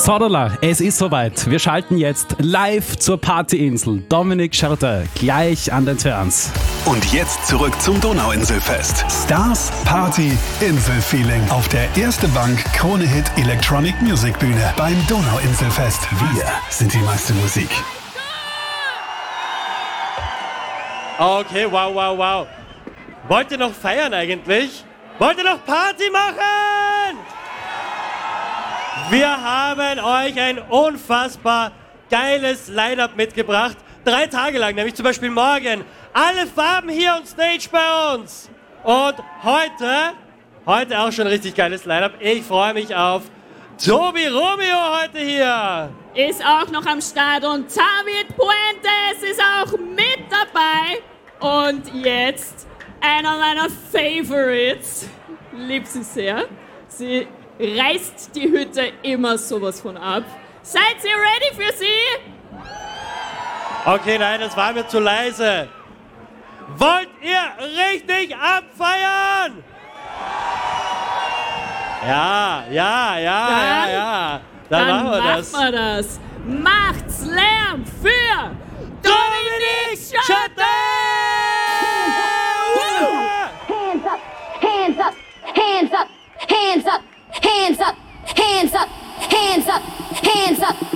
Sodala, es ist soweit. Wir schalten jetzt live zur Partyinsel. Dominic Chartin, gleich an den Turns. Und jetzt zurück zum Donauinselfest. Stars, Party, Inselfeeling. Auf der Erste Bank Krone Hit Electronic Music Bühne beim Donauinselfest. Wir sind die meiste Musik. Okay, wow. Wollt ihr noch feiern eigentlich? Wollt ihr noch Party machen? Wir haben euch ein unfassbar geiles Line-Up mitgebracht. 3 Tage lang, nämlich zum Beispiel morgen. Alle Farben hier on Stage bei uns. Und heute auch schon ein richtig geiles Line-Up. Ich freue mich auf Tobi Romeo heute hier. Ist auch noch am Start und David Puentes ist auch mit dabei. Und jetzt einer meiner Favorites. Lieb sie sehr. Sie reißt die Hütte immer sowas von ab. Seid ihr ready für sie? Okay, nein, das war mir zu leise. Wollt ihr richtig abfeiern? Ja. Dann machen wir das. Macht's Lärm für Dominic Chartin! Hands up, hands up, hands up, hands up, hands up, hands up, hands up, hands up.